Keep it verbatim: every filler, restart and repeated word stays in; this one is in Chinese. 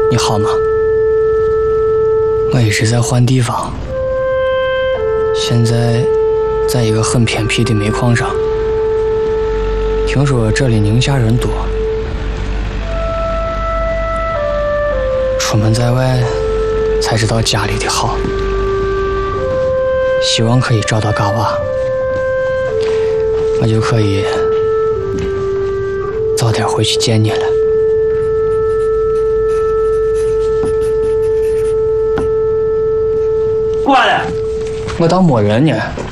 你好吗？我一直在换地方，现在在一个很偏僻的煤矿上。听说这里宁夏人多，出门在外才知道家里的好。希望可以找到嘎娃，我就可以早点回去见你了。 过来， 我当没人呢。